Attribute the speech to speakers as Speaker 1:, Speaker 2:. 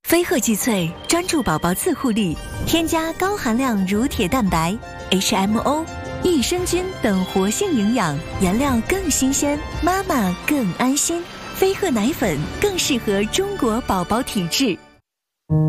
Speaker 1: 飞鹤肌萃专注宝宝自护力，添加高含量乳铁蛋白、HMO、益生菌等活性营养，原料更新鲜，妈妈更安心。飞鹤奶粉更适合中国宝宝体质。